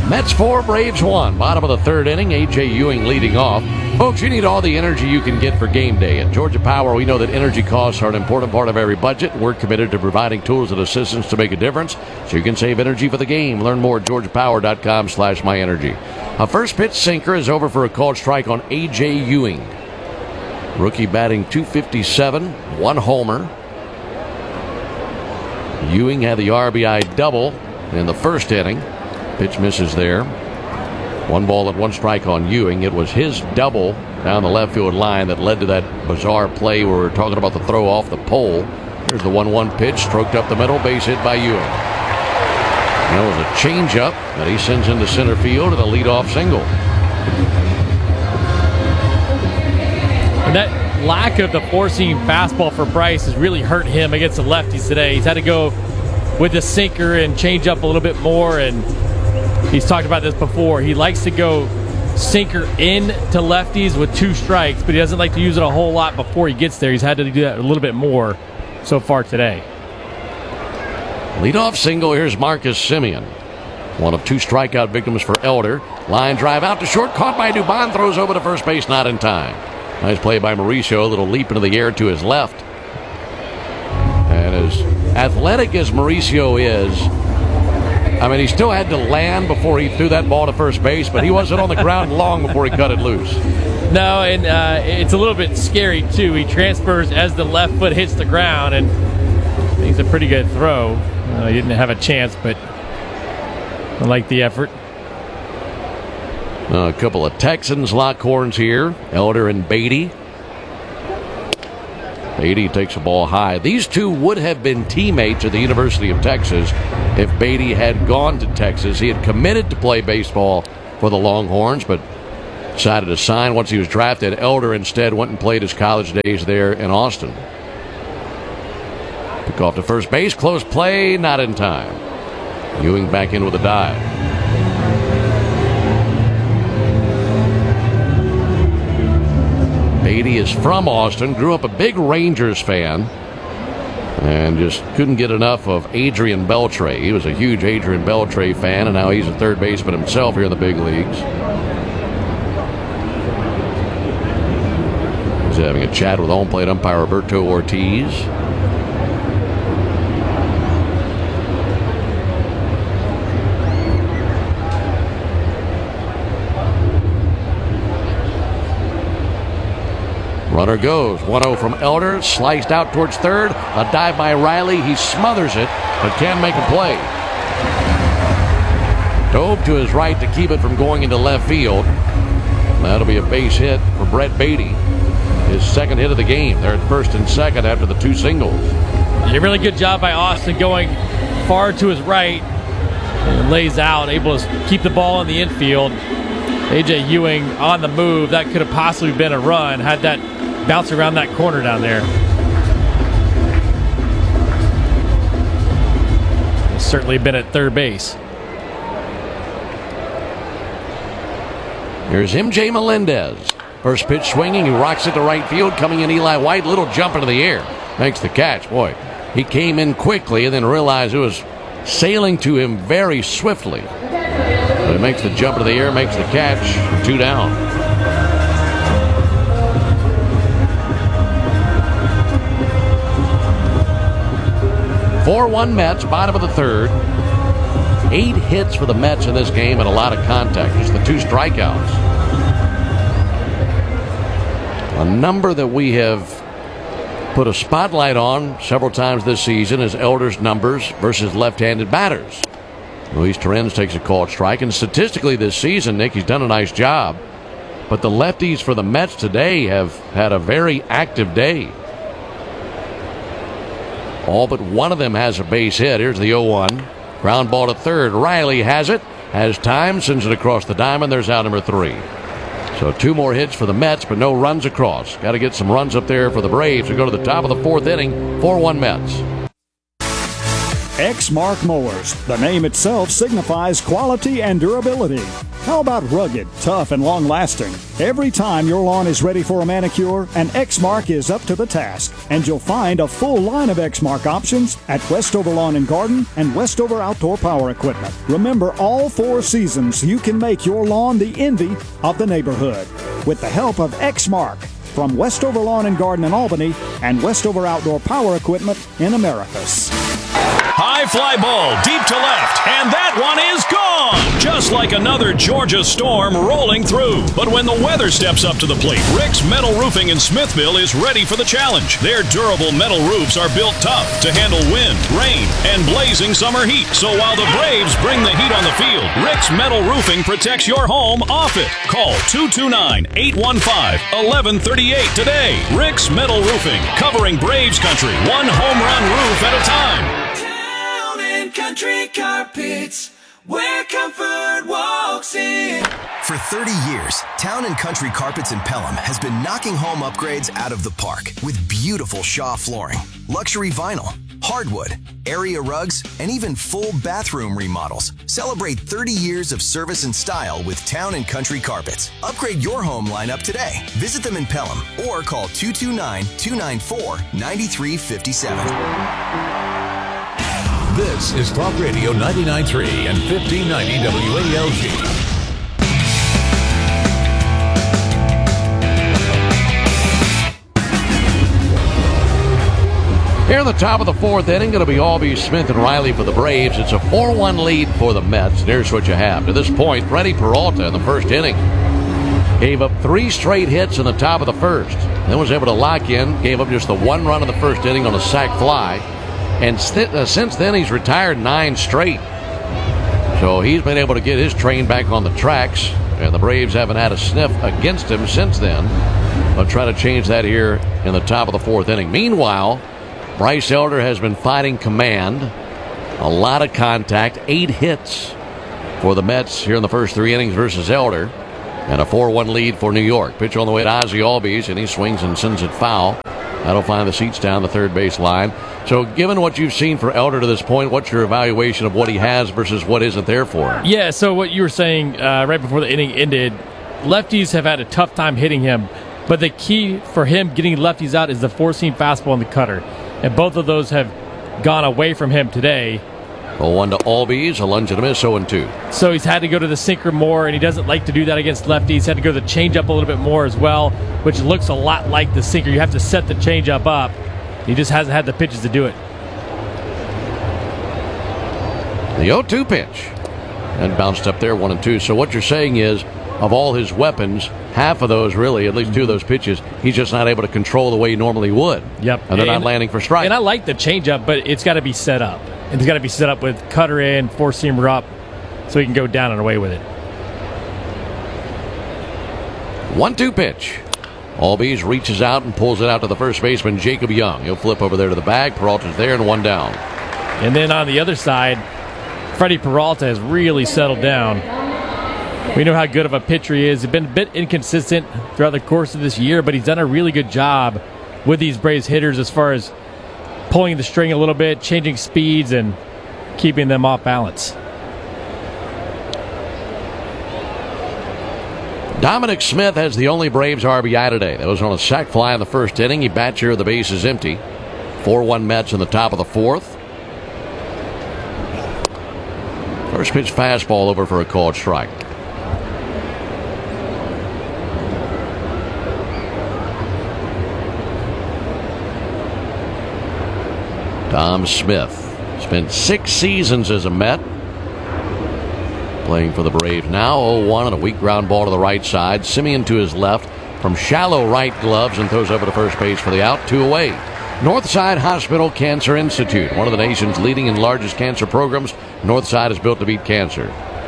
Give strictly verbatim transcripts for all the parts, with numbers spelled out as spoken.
Mets four, Braves one. Bottom of the third inning, A J Ewing leading off. Folks, you need all the energy you can get for game day. At Georgia Power, we know that energy costs are an important part of every budget. We're committed to providing tools and assistance to make a difference so you can save energy for the game. Learn more at georgia power dot com slash my energy. A first pitch sinker is over for a called strike on A J Ewing. Rookie batting two fifty-seven, one homer. Ewing had the R B I double in the first inning. Pitch misses there. One ball and one strike on Ewing. It was his double down the left field line that led to that bizarre play where we're talking about the throw off the pole. Here's the one one pitch, stroked up the middle, base hit by Ewing. And that was a changeup that he sends into center field and a leadoff single. And that lack of the four-seam fastball for Bryce has really hurt him against the lefties today. He's had to go with the sinker and change up a little bit more, and he's talked about this before. He likes to go sinker in to lefties with two strikes, but he doesn't like to use it a whole lot before he gets there. He's had to do that a little bit more so far today. Leadoff single. Here's Marcus Semien. One of two strikeout victims for Elder. Line drive out to short, caught by Dubon, throws over to first base, not in time. Nice play by Mauricio, a little leap into the air to his left. And as athletic as Mauricio is, I mean, he still had to land before he threw that ball to first base, but he wasn't on the ground long before he cut it loose. No, and uh, it's a little bit scary, too. He transfers as the left foot hits the ground, and it's a pretty good throw. Uh, he didn't have a chance, but I like the effort. Uh, a couple of Texans lock horns here. Elder and Beatty. Beatty takes a ball high. These two would have been teammates at the University of Texas if Beatty had gone to Texas. He had committed to play baseball for the Longhorns, but decided to sign once he was drafted. Elder instead went and played his college days there in Austin. Pick off to first base. Close play. Not in time. Ewing back in with a dive. Beatty is from Austin, grew up a big Rangers fan, and just couldn't get enough of Adrian Beltre. He was a huge Adrian Beltre fan, and now he's a third baseman himself here in the big leagues. He's having a chat with home plate umpire Roberto Ortiz. Runner goes. one oh from Elder. Sliced out towards third. A dive by Riley. He smothers it, but can't make a play. Dove to his right to keep it from going into left field. That'll be a base hit for Brett Beatty. His second hit of the game. They're at first and second after the two singles. A really good job by Austin going far to his right. And lays out, able to keep the ball in the infield. A J Ewing on the move. That could have possibly been a run had that bounce around that corner down there. He's certainly been at third base. Here's M J Melendez. First pitch swinging. He rocks it to right field. Coming in Eli White. Little jump into the air. Makes the catch. Boy, he came in quickly and then realized it was sailing to him very swiftly. But he makes the jump into the air, makes the catch. Two down. four one Mets, bottom of the third. Eight hits for the Mets in this game and a lot of contact. Just the two strikeouts. A number that we have put a spotlight on several times this season is Elder's numbers versus left-handed batters. Luis Torrens takes a called strike, and statistically this season, Nick, he's done a nice job. But the lefties for the Mets today have had a very active day. All but one of them has a base hit. Here's the oh one. Ground ball to third. Riley has it. Has time. Sends it across the diamond. There's out number three. So two more hits for the Mets, but no runs across. Got to get some runs up there for the Braves. We go to the top of the fourth inning. four one Mets. Exmark Mowers. The name itself signifies quality and durability. How about rugged, tough, and long-lasting? Every time your lawn is ready for a manicure, an Exmark is up to the task. And you'll find a full line of Exmark options at Westover Lawn and Garden and Westover Outdoor Power Equipment. Remember, all four seasons, you can make your lawn the envy of the neighborhood with the help of Exmark from Westover Lawn and Garden in Albany and Westover Outdoor Power Equipment in Americus. High fly ball deep to left, and that one is gone! Just like another Georgia storm rolling through. But when the weather steps up to the plate, Rick's Metal Roofing in Smithville is ready for the challenge. Their durable metal roofs are built tough to handle wind, rain, and blazing summer heat. So while the Braves bring the heat on the field, Rick's Metal Roofing protects your home off it. Call two two nine, eight one five, one one three eight today. Rick's Metal Roofing, covering Braves country, one home run roof at a time. Country Carpets, where comfort walks in. For thirty years, Town and Country Carpets in Pelham has been knocking home upgrades out of the park with beautiful Shaw flooring, luxury vinyl, hardwood, area rugs, and even full bathroom remodels. Celebrate thirty years of service and style with Town and Country Carpets. Upgrade your home lineup today. Visit them in Pelham or call two two nine, two nine four, nine three five seven. This is Talk Radio ninety-nine point three and fifteen ninety W A L G. Here in the top of the fourth inning, going to be Albee, Smith, and Riley for the Braves. It's a four one lead for the Mets. Here's what you have. To this point, Freddie Peralta in the first inning gave up three straight hits in the top of the first. Then was able to lock in, gave up just the one run in the first inning on a sac fly. And st- uh, since then, he's retired nine straight. So he's been able to get his train back on the tracks. And the Braves haven't had a sniff against him since then. They'll try to change that here in the top of the fourth inning. Meanwhile, Bryce Elder has been fighting command. A lot of contact. Eight hits for the Mets here in the first three innings versus Elder. And a four one lead for New York. Pitch on the way to Ozzie Albies, and he swings and sends it foul. That'll find the seats down the third base line. So given what you've seen for Elder to this point, what's your evaluation of what he has versus what isn't there for him? Yeah, so what you were saying uh, right before the inning ended, lefties have had a tough time hitting him, but the key for him getting lefties out is the four-seam fastball and the cutter. And both of those have gone away from him today. oh one to Albies, a lunge and a miss, oh and two. So he's had to go to the sinker more, and he doesn't like to do that against lefties. He's had to go to the changeup a little bit more as well, which looks a lot like the sinker. You have to set the changeup up. He just hasn't had the pitches to do it. The oh two pitch. And bounced up there, one and two. So what you're saying is, of all his weapons, half of those really, at least two of those pitches, he's just not able to control the way he normally would. Yep. And they're and, not landing for strikes. And I like the changeup, but it's got to be set up. It's got to be set up with cutter in, four-seamer up, so he can go down and away with it. one two pitch. Albies reaches out and pulls it out to the first baseman, Jacob Young. He'll flip over there to the bag. Peralta's there and one down. And then on the other side, Freddie Peralta has really settled down. We know how good of a pitcher he is. He's been a bit inconsistent throughout the course of this year, but he's done a really good job with these Braves hitters as far as pulling the string a little bit, changing speeds, and keeping them off balance. Dominic Smith has the only Braves R B I today. That was on a sac fly in the first inning. He bats here, the base is empty. four one Mets in the top of the fourth. First pitch fastball over for a called strike. Dom Smith spent six seasons as a Met. Playing for the Braves now. oh one and a weak ground ball to the right side. Simeon to his left from shallow right gloves and throws over to first base for the out. Two away. Northside Hospital Cancer Institute, one of the nation's leading and largest cancer programs. Northside is built to beat cancer.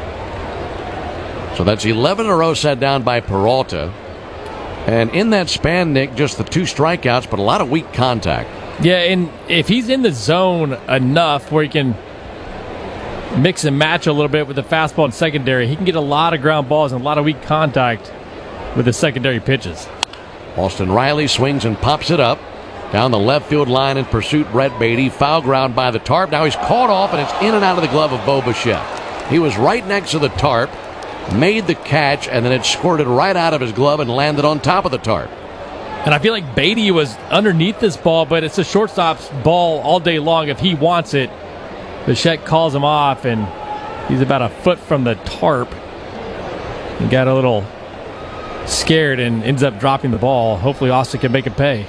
So that's eleven in a row set down by Peralta. And in that span, Nick, just the two strikeouts, but a lot of weak contact. Yeah, and if he's in the zone enough where he can mix and match a little bit with the fastball and secondary, he can get a lot of ground balls and a lot of weak contact with the secondary pitches. Austin Riley swings and pops it up. Down the left field line in pursuit, Brett Beatty. Foul ground by the tarp. Now he's caught off, and it's in and out of the glove of Bo Bichette. He was right next to the tarp, made the catch, and then it squirted right out of his glove and landed on top of the tarp. And I feel like Beatty was underneath this ball, but it's a shortstop's ball all day long if he wants it. Bichette calls him off, and he's about a foot from the tarp. He got a little scared and ends up dropping the ball. Hopefully Austin can make it pay.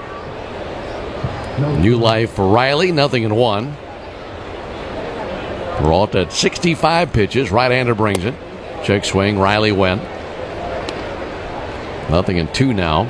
New life for Riley, nothing in one. Peralta at sixty-five pitches, right-hander brings it. Check swing, Riley went. Nothing in two now.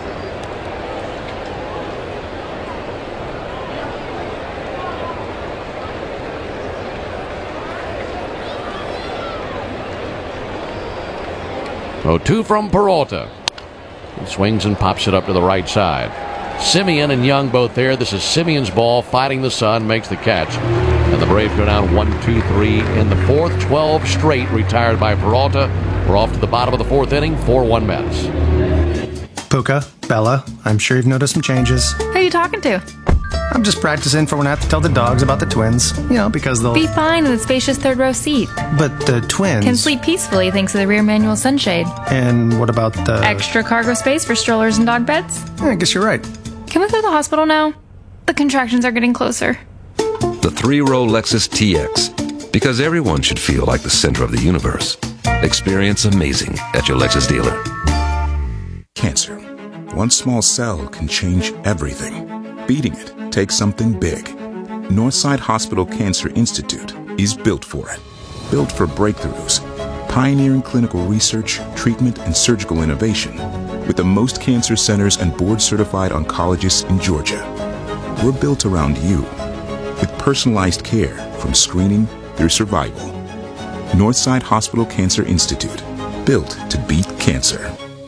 oh two from Peralta. He swings and pops it up to the right side. Simeon and Young both there. This is Simeon's ball, fighting the sun, makes the catch. And the Braves go down one two three in the fourth. twelve straight retired by Peralta. We're off to the bottom of the fourth inning. four one Mets. Puka, Bella, I'm sure you've noticed some changes. Who are you talking to? I'm just practicing for when I have to tell the dogs about the twins. You know, because they'll... Be fine in the spacious third row seat. But the twins... Can sleep peacefully thanks to the rear manual sunshade. And what about the... Extra cargo space for strollers and dog beds? Yeah, I guess you're right. Can we go to the hospital now? The contractions are getting closer. The three-row Lexus T X. Because everyone should feel like the center of the universe. Experience amazing at your Lexus dealer. Cancer. One small cell can change everything. Beating it takes something big. Northside Hospital Cancer Institute is built for it. Built for breakthroughs. Pioneering clinical research, treatment, and surgical innovation. With the most cancer centers and board-certified oncologists in Georgia. We're built around you. With personalized care from screening through survival. Northside Hospital Cancer Institute. Built to beat cancer.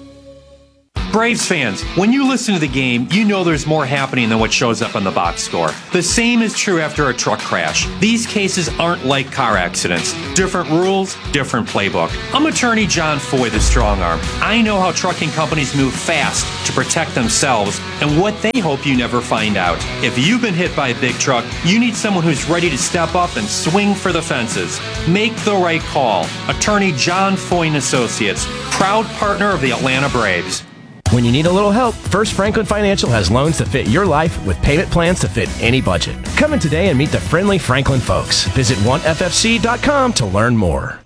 Braves fans, when you listen to the game, you know there's more happening than what shows up on the box score. The same is true after a truck crash. These cases aren't like car accidents. Different rules, different playbook. I'm attorney John Foy, the strong arm. I know how trucking companies move fast to protect themselves and what they hope you never find out. If you've been hit by a big truck, you need someone who's ready to step up and swing for the fences. Make the right call. Attorney John Foy and Associates, proud partner of the Atlanta Braves. When you need a little help, First Franklin Financial has loans to fit your life with payment plans to fit any budget. Come in today and meet the friendly Franklin folks. Visit one f f c dot com to learn more.